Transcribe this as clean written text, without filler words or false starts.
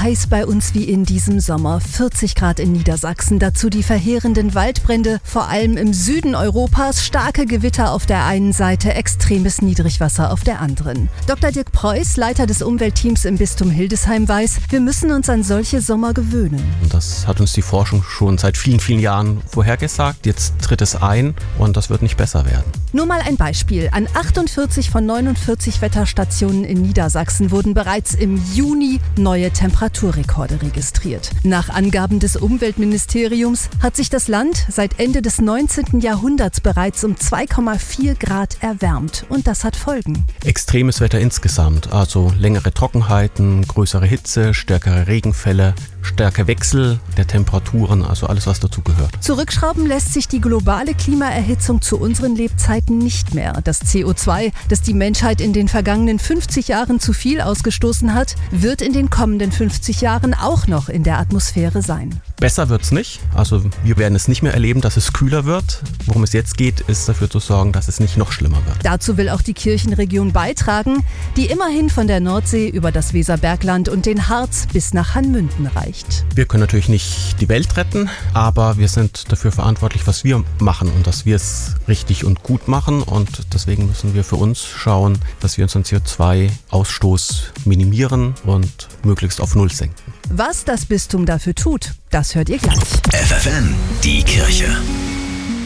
heiß bei uns wie in diesem Sommer. 40 Grad in Niedersachsen, dazu die verheerenden Waldbrände, vor allem im Süden Europas, starke Gewitter auf der einen Seite, extremes Niedrigwasser auf der anderen. Dr. Dirk Preuß, Leiter des Umweltteams im Bistum Hildesheim, weiß, wir müssen uns an solche Sommer gewöhnen. Das hat uns die Forschung schon seit vielen, vielen Jahren vorhergesagt. Jetzt tritt es ein und das wird nicht besser werden. Nur mal ein Beispiel. An 48 von 49 Wetterstationen in Niedersachsen wurden bereits im Juni neue Temperaturrekorde registriert. Nach Angaben des Umweltministeriums hat sich das Land seit Ende des 19. Jahrhunderts bereits um 2,4 Grad erwärmt. Und das hat Folgen. Extremes Wetter insgesamt, also längere Trockenheiten, größere Hitze, stärkere Regenfälle, stärker Wechsel der Temperaturen, also alles, was dazu gehört. Zurückschrauben lässt sich die globale Klimaerhitzung zu unseren Lebzeiten nicht mehr. Das CO2, das die Menschheit in den vergangenen 50 Jahren zu viel ausgestoßen hat, wird in den kommenden 50 Jahren auch noch in der Atmosphäre sein. Besser wird's nicht. Also wir werden es nicht mehr erleben, dass es kühler wird. Worum es jetzt geht, ist dafür zu sorgen, dass es nicht noch schlimmer wird. Dazu will auch die Kirchenregion beitragen, die immerhin von der Nordsee über das Weserbergland und den Harz bis nach Hanmünden reicht. Wir können natürlich nicht die Welt retten, aber wir sind dafür verantwortlich, was wir machen und dass wir es richtig und gut machen. Und deswegen müssen wir für uns schauen, dass wir unseren CO2-Ausstoß minimieren und möglichst auf Null senken. Was das Bistum dafür tut, das hört ihr gleich. FFN, die Kirche.